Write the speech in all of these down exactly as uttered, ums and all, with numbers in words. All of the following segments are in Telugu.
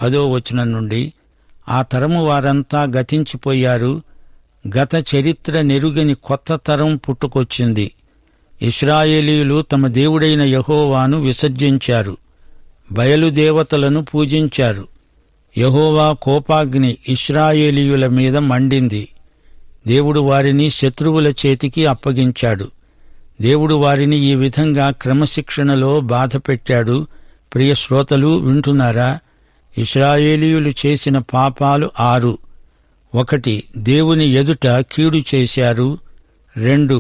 పదో వచనం నుండి, ఆ తరము వారంతా గతించిపోయారు. గత చరిత్ర నెరుగని కొత్త తరం పుట్టుకొచ్చింది. ఇశ్రాయేలీయులు తమ దేవుడైన యెహోవాను విసర్జించారు, బయలుదేవతలను పూజించారు. యెహోవా కోపాగ్ని ఇశ్రాయేలీయుల మీద మండింది. దేవుడు వారిని శత్రువుల చేతికి అప్పగించాడు. దేవుడు వారిని ఈ విధంగా క్రమశిక్షణలో బాధపెట్టాడు. ప్రియ శ్రోతలు, వింటున్నారా? ఇశ్రాయేలీయులు చేసిన పాపాలు ఆరు. ఒకటి, దేవుని ఎదుట కీడు చేశారు. రెండు,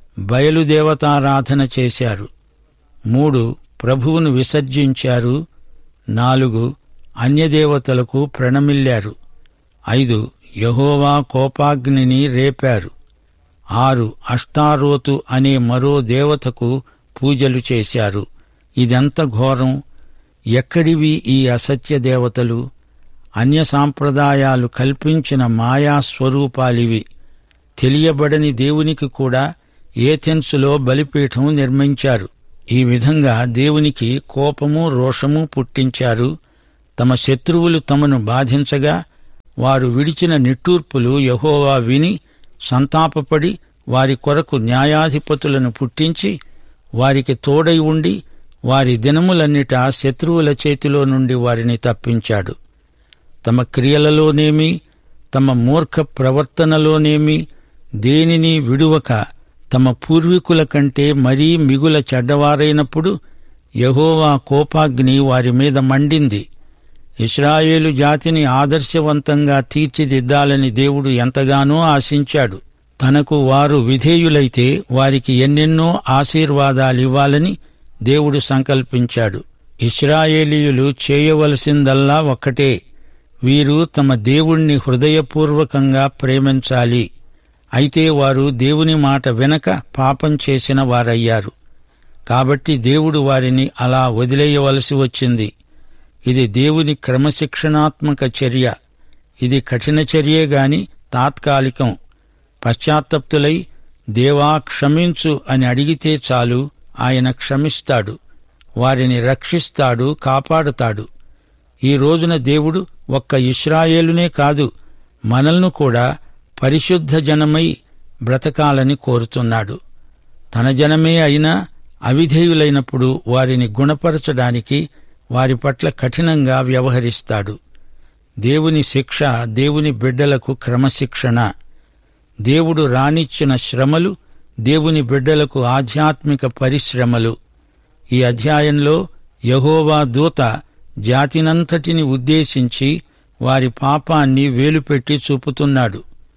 బయలుదేవతారాధన చేశారు. మూడు, ప్రభువును విసర్జించారు. నాలుగు, అన్యదేవతలకు ప్రణమిల్లారు. ఐదు, యెహోవా కోపాగ్నిని రేపారు. ఆరు, అష్టారోతు అనే మరో దేవతకు పూజలు చేశారు. ఇదెంత ఘోరం! ఎక్కడివి ఈ అసత్య దేవతలు? అన్య సాంప్రదాయాలు కల్పించిన మాయాస్వరూపాలివి. తెలియబడని దేవునికి కూడా ఏథెన్సులో బలిపీఠం నిర్మించారు. ఈ విధంగా దేవునికి కోపము, రోషము పుట్టించారు. తమ శత్రువులు తమను బాధించగా వారు విడిచిన నిట్టూర్పులు యెహోవా విని సంతాపపడి వారి కొరకు న్యాయాధిపతులను పుట్టించి వారికి తోడై ఉండి వారి దినములన్నిటా శత్రువుల చేతిలో నుండి వారిని తప్పించాడు. తమ క్రియలలోనేమి తమ మూర్ఖ ప్రవర్తనలోనేమి దేనిని విడువక తమ పూర్వీకుల కంటే మరీ మిగుల చెడ్డవారైనప్పుడు యెహోవా కోపాగ్ని వారి మీద మండింది. ఇశ్రాయేలు జాతిని ఆదర్శవంతంగా తీర్చిదిద్దాలని దేవుడు ఎంతగానో ఆశించాడు. తనకు వారు విధేయులైతే వారికి ఎన్నెన్నో ఆశీర్వాదాలివ్వాలని దేవుడు సంకల్పించాడు. ఇశ్రాయేలీయులు చేయవలసిందల్లా ఒక్కటే, వీరు తమ దేవుణ్ణి హృదయపూర్వకంగా ప్రేమించాలి. అయితే వారు దేవుని మాట వినక పాపం చేసిన వారయ్యారు. కాబట్టి దేవుడు వారిని అలా వదిలేయవలసి వచ్చింది. ఇది దేవుని క్రమశిక్షణాత్మక చర్య. ఇది కఠిన చర్యే గాని తాత్కాలికం. పశ్చాత్తప్తులై దేవా క్షమించు అని అడిగితే చాలు, ఆయన క్షమిస్తాడు, వారిని రక్షిస్తాడు, కాపాడుతాడు. ఈ రోజున దేవుడు ఒక్క ఇశ్రాయేలునే కాదు, మనల్ని కూడా పరిశుద్ధ జనమై బ్రతకాలని కోరుతున్నాడు. తన జనమే అయినా అవిధేయులైనప్పుడు వారిని గుణపరచడానికి వారి పట్ల కఠినంగా వ్యవహరిస్తాడు. దేవుని శిక్ష దేవుని బిడ్డలకు క్రమశిక్షణ. దేవుడు రానిచ్చిన శ్రమలు దేవుని బిడ్డలకు ఆధ్యాత్మిక పరిశ్రమలు. ఈ అధ్యాయంలో యెహోవా దూత జాతినంతటిని ఉద్దేశించి వారి పాపాన్ని వేలుపెట్టి చూపుతున్నాడు.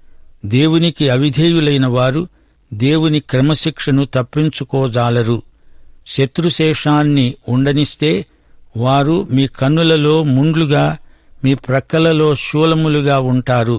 దేవునికి అవిధేయులైన వారు దేవుని క్రమశిక్షను తప్పించుకోజాలరు. శత్రుశేషాన్ని ఉండనిస్తే వారు మీ కన్నులలో ముండ్లుగా, మీ ప్రక్కలలో శూలములుగా ఉంటారు.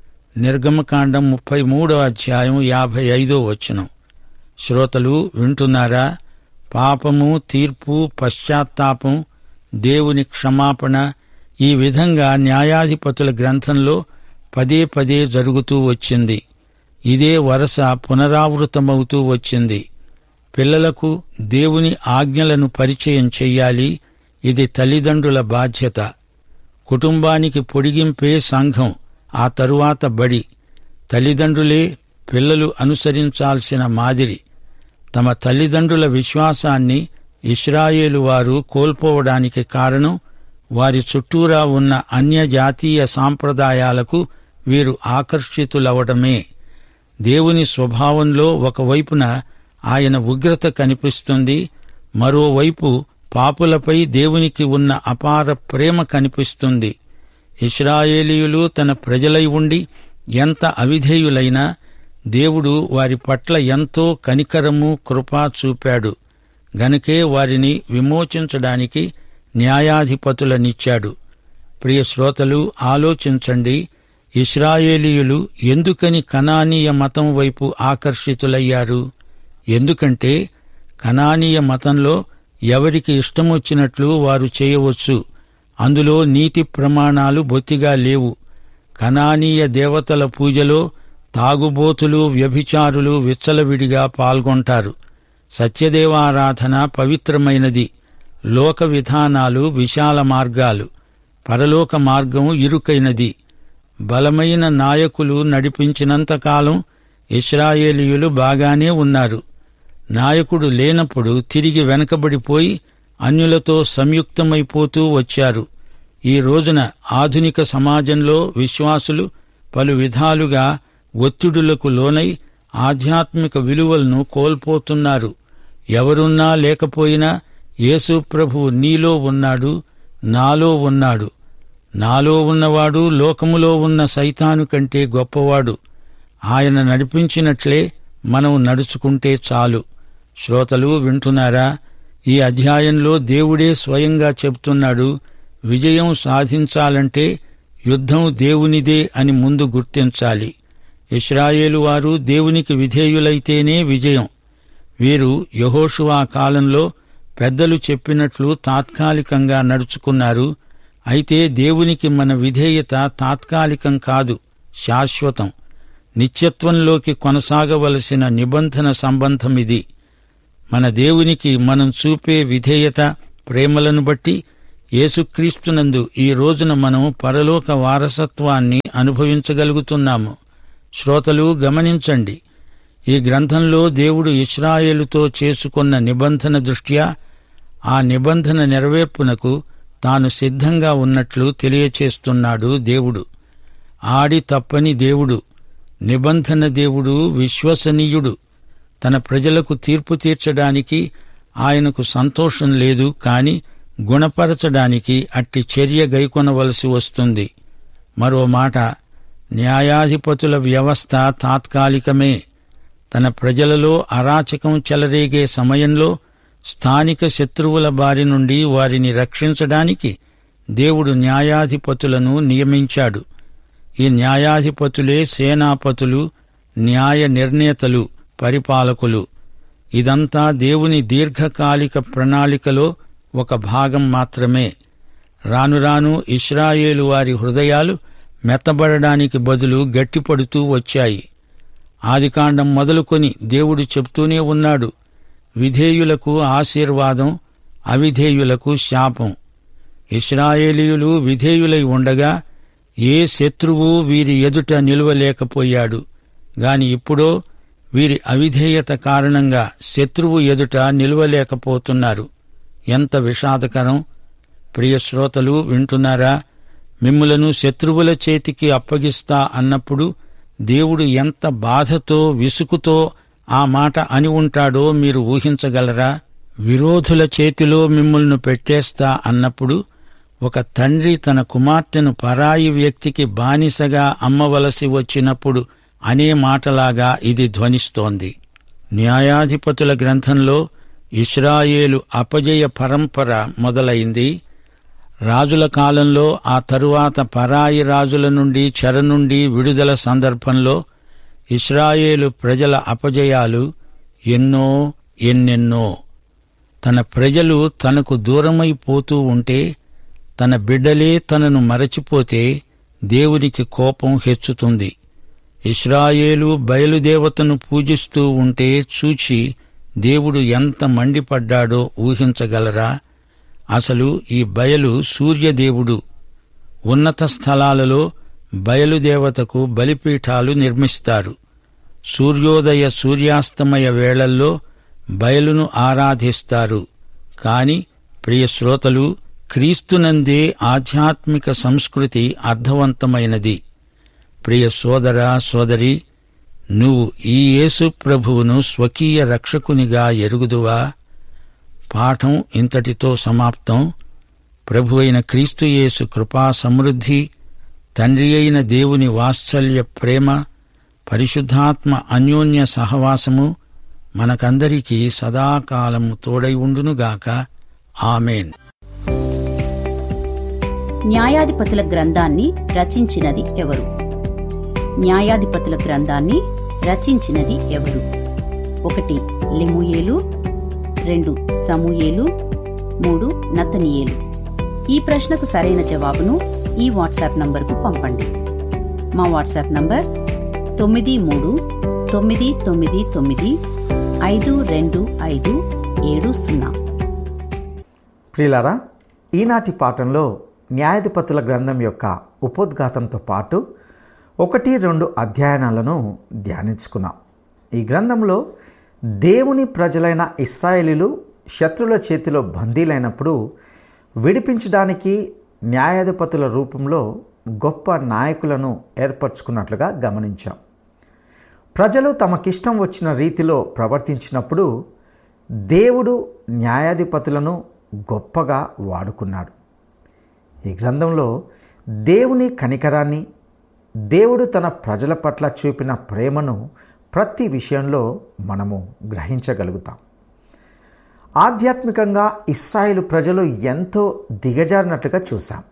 నిర్గమకాండం ముప్పై మూడో అధ్యాయం యాభై ఐదో వచనం. శ్రోతలు వింటున్నారా? పాపము, తీర్పు, పశ్చాత్తాపం, దేవుని క్షమాపణ, ఈ విధంగా న్యాయాధిపతుల గ్రంథంలో పదే పదే జరుగుతూ వచ్చింది. ఇదే వరస పునరావృతమవుతూ వచ్చింది. పిల్లలకు దేవుని ఆజ్ఞలను పరిచయం చెయ్యాలి. ఇది తల్లిదండ్రుల బాధ్యత. కుటుంబానికి పొడిగింపే సంఘం, ఆ తరువాత బడి. తల్లిదండ్రులే పిల్లలు అనుసరించాల్సిన మాదిరి. తమ తల్లిదండ్రుల విశ్వాసాన్ని ఇశ్రాయేలు వారు కోల్పోవడానికి కారణం వారి చుట్టూరా ఉన్న అన్యజాతీయ సాంప్రదాయాలకు వీరు ఆకర్షితులవడమే. దేవుని స్వభావంలో ఒకవైపున ఆయన ఉగ్రత కనిపిస్తుంది, మరోవైపు పాపులపై దేవునికి ఉన్న అపార ప్రేమ కనిపిస్తుంది. ఇశ్రాయేలీయులు తన ప్రజలై ఉండి ఎంత అవిధేయులైనా దేవుడు వారి పట్ల ఎంతో కనికరము, కృపా చూపాడు. గనుకే వారిని విమోచించడానికి న్యాయాధిపతులనిచ్చాడు. ప్రియ శ్రోతలు, ఆలోచించండి. ఇశ్రాయేలీయులు ఎందుకని కనానీయ మతం వైపు ఆకర్షితులయ్యారు? ఎందుకంటే కనానీయ మతంలో ఎవరికి ఇష్టమొచ్చినట్లు వారు చేయవచ్చు. అందులో నీతి ప్రమాణాలు బొత్తిగా లేవు. కనానీయ దేవతల పూజలో తాగుబోతులు, వ్యభిచారులు విచ్చలవిడిగా పాల్గొంటారు. సత్యదేవారాధన పవిత్రమైనది. లోక విధానాలు విశాల మార్గాలు. పరలోక మార్గం ఇరుకైనది. బలమైన నాయకులు నడిపించినంతకాలం ఇశ్రాయేలీయులు బాగానే ఉన్నారు. నాయకుడు లేనప్పుడు తిరిగి వెనకబడిపోయి అన్యులతో సంయుక్తమైపోతూ వచ్చారు. ఈ రోజున ఆధునిక సమాజంలో విశ్వాసులు పలు విధాలుగా ఒత్తిడులకు లోనై ఆధ్యాత్మిక విలువలను కోల్పోతున్నారు. ఎవరున్నా లేకపోయినా యేసు ప్రభువు నీలో ఉన్నాడు, నాలో ఉన్నాడు. నాలో ఉన్నవాడు లోకములో ఉన్న సైతాను కంటే గొప్పవాడు. ఆయన నడిపించినట్లే మనం నడుచుకుంటే చాలు. శ్రోతలు వింటున్నారా? ఈ అధ్యాయంలో దేవుడే స్వయంగా చెబుతున్నాడు, విజయం సాధించాలంటే యుద్ధం దేవునిదే అని ముందు గుర్తించాలి. ఇశ్రాయేలు వారు దేవునికి విధేయులైతేనే విజయం. వీరు యెహోషువ కాలంలో పెద్దలు చెప్పినట్లు తాత్కాలికంగా నడుచుకున్నారు. అయితే దేవునికి మన విధేయత తాత్కాలికం కాదు, శాశ్వతం. నిత్యత్వంలోకి కొనసాగవలసిన నిబంధన సంబంధమిది. మన దేవునికి మనం చూపే విధేయత, ప్రేమలను బట్టి యేసుక్రీస్తునందు ఈ రోజున మనం పరలోక వారసత్వాన్ని అనుభవించగలుగుతున్నాము. శ్రోతలు గమనించండి, ఈ గ్రంథంలో దేవుడు ఇశ్రాయేలుతో చేసుకున్న నిబంధన దృష్ట్యా ఆ నిబంధన నెరవేర్పునకు తాను సిద్ధంగా ఉన్నట్లు తెలియచేస్తున్నాడు. దేవుడు ఆడి తప్పని దేవుడు, నిబంధన దేవుడు, విశ్వసనీయుడు. తన ప్రజలకు తీర్పు తీర్చడానికి ఆయనకు సంతోషం లేదు, కాని గుణపరచడానికి అట్టి చర్య గైకొనవలసి వస్తుంది. మరో మాట, న్యాయాధిపతుల వ్యవస్థ తాత్కాలికమే. తన ప్రజలలో అరాచకం చెలరేగే సమయంలో స్థానిక శత్రువుల బారి నుండి వారిని రక్షించడానికి దేవుడు న్యాయాధిపతులను నియమించాడు. ఈ న్యాయాధిపతులే సేనాపతులు, న్యాయ నిర్ణేతలు, పరిపాలకులు. ఇదంతా దేవుని దీర్ఘకాలిక ప్రణాళికలో ఒక భాగం మాత్రమే. రానురాను ఇశ్రాయేలు వారి హృదయాలు మెత్తబడడానికి బదులు గట్టిపడుతూ వచ్చాయి. ఆదికాండం మొదలుకొని దేవుడు చెప్తూనే ఉన్నాడు, విధేయులకు ఆశీర్వాదం, అవిధేయులకు శాపం. ఇశ్రాయేలీయులు విధేయులై ఉండగా ఏ శత్రువు వీరి ఎదుట నిలువలేకపోయాడు. గాని ఇప్పుడో వీరి అవిధేయత కారణంగా శత్రువు ఎదుట నిలువలేకపోతున్నారు. ఎంత విషాదకరం! ప్రియ శ్రోతలు వింటున్నారా? మిమ్ములను శత్రువుల చేతికి అప్పగిస్తా అన్నప్పుడు దేవుడు ఎంత బాధతో, విసుకుతో ఆ మాట అని ఉంటాడో మీరు ఊహించగలరా? విరోధుల చేతిలో మిమ్ములను పెట్టేస్తా అన్నప్పుడు ఒక తండ్రి తన కుమార్తెను పరాయి వ్యక్తికి బానిసగా అమ్మవలసి వచ్చినప్పుడు అనే మాటలాగా ఇది ధ్వనిస్తోంది. న్యాయాధిపతుల గ్రంథంలో ఇశ్రాయేలు అపజయ పరంపర మొదలైంది. రాజుల కాలంలో, ఆ తరువాత పరాయి రాజుల నుండి, చెర నుండి విడుదల సందర్భంలో ఇశ్రాయేలు ప్రజల అపజయాలు ఎన్నో ఎన్నెన్నో. తన ప్రజలు తనకు దూరమైపోతూ ఉంటే, తన బిడ్డలే తనను మరచిపోతే దేవునికి కోపం హెచ్చుతుంది. ఇశ్రాయేలు బయలుదేవతను పూజిస్తూ ఉంటే చూచి దేవుడు ఎంత మండిపడ్డాడో ఊహించగలరా? అసలు ఈ బయలు సూర్యదేవుడు. ఉన్నత స్థలాలలో బయలుదేవతకు బలిపీఠాలు నిర్మిస్తారు. సూర్యోదయ సూర్యాస్తమయ వేళల్లో బయలును ఆరాధిస్తారు. కాని ప్రియ శ్రోతలు, క్రీస్తునందే ఆధ్యాత్మిక సంస్కృతి అర్థవంతమైనది. ప్రియ సోదరా, సోదరి, నువ్వు ఈ యేసు ప్రభువును స్వకీయ రక్షకునిగా ఎరుగుదువా? పాఠం ఇంతటితో సమాప్తం. ప్రభువైన క్రీస్తు యేసు కృపా సమృద్ధి, తండ్రి అయిన దేవుని వాత్సల్య ప్రేమ, పరిశుద్ధాత్మ అన్యోన్య సహవాసము మనకందరికీ సదాకాలము తోడై ఉండునుగాక. ఆమేన్. న్యాయాధిపతుల గ్రంథాన్ని రచించినది ఎవరు? న్యాయాధిపతుల గ్రంథాన్ని రచించినది ఎవరు? ఒకటి లెమూయేలు, రెండు సమూయేలు, మూడు నతనీయేలు. ఈ ప్రశ్నకు సరైన జవాబును ఈ వాట్సాప్ నంబర్కు పంపండి. మా వాట్సాప్ నంబర్ తొమ్మిది మూడు తొమ్మిది తొమ్మిది తొమ్మిది ఐదు రెండు ఐదు ఏడు సున్నా. ప్రియులారా, ఈనాటి పాఠంలో న్యాయాధిపతుల గ్రంథం యొక్క ఉపోద్ఘాతంతో పాటు ఒకటి రెండు అధ్యయనాలను ధ్యానించుకున్నాం. ఈ గ్రంథంలో దేవుని ప్రజలైన ఇశ్రాయేలీయులు శత్రువుల చేతిలో బందీలైనప్పుడు విడిపించడానికి న్యాయాధిపతుల రూపంలో గొప్ప నాయకులను ఏర్పరచుకున్నట్లుగా గమనించాం. ప్రజలు తమకిష్టం వచ్చిన రీతిలో ప్రవర్తించినప్పుడు దేవుడు న్యాయాధిపతులను గొప్పగా వాడుకున్నాడు. ఈ గ్రంథంలో దేవుని కనికరాన్ని, దేవుడు తన ప్రజల పట్ల చూపిన ప్రేమను ప్రతి విషయంలో మనము గ్రహించగలుగుతాం. ఆధ్యాత్మికంగా ఇశ్రాయేలు ప్రజలు ఎంతో దిగజారినట్లుగా చూశాం.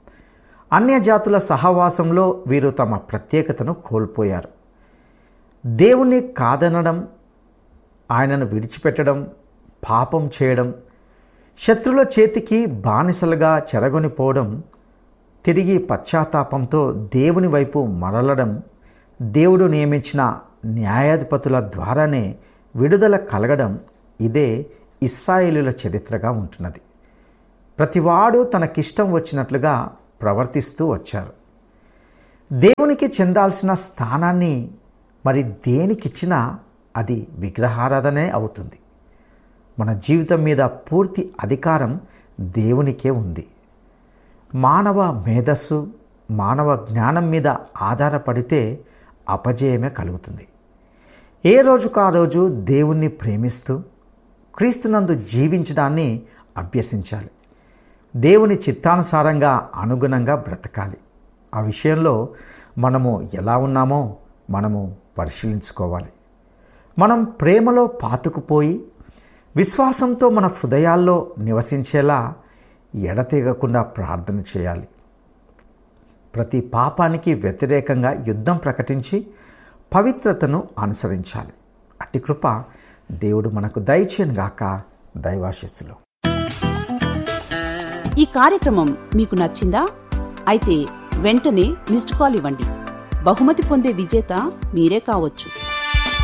అన్యజాతుల సహవాసంలో వీరు తమ ప్రత్యేకతను కోల్పోయారు. దేవుణ్ణి కాదనడం, ఆయనను విడిచిపెట్టడం, పాపం చేయడం, శత్రుల చేతికి బానిసలుగా చెరగొనిపోవడం, తిరిగి పశ్చాత్తాపంతో దేవుని వైపు మరలడం, దేవుడు నియమించిన న్యాయాధిపతుల ద్వారానే విడుదల కలగడం, ఇదే ఇశ్రాయేలీయుల చరిత్రగా ఉంటున్నది. ప్రతివాడు తనకిష్టం వచ్చినట్లుగా ప్రవర్తిస్తూ వచ్చారు. దేవునికి చెందాల్సిన స్థానాన్ని మరి దేనికిచ్చినా అది విగ్రహారాధనే అవుతుంది. మన జీవితం మీద పూర్తి అధికారం దేవునికే ఉంది. మానవ మేధస్సు, మానవ జ్ఞానం మీద ఆధారపడితే అపజయమే కలుగుతుంది. ఏ రోజుకు ఆ రోజు దేవుణ్ణి ప్రేమిస్తూ క్రీస్తునందు జీవించడాన్ని అభ్యసించాలి. దేవుని చిత్తానుసారంగా అనుగుణంగా బ్రతకాలి. ఆ విషయంలో మనము ఎలా ఉన్నామో మనము పరిశీలించుకోవాలి. మనం ప్రేమలో పాతుకుపోయి విశ్వాసంతో మన హృదయాల్లో నివసించేలా ఎడతెగకుండా ప్రార్థన చేయాలి. ప్రతి పాపానికి వ్యతిరేకంగా యుద్ధం ప్రకటించి పవిత్రతను అనుసరించాలి. అట్టి కృప దేవుడు మనకు దయచేయనుగాక. దైవాశీస్సులు. ఈ కార్యక్రమం మీకు నచ్చిందా? అయితే వెంటనే మిస్డ్ కాల్ ఇవ్వండి. బహుమతి పొందే విజేత మీరే కావచ్చు.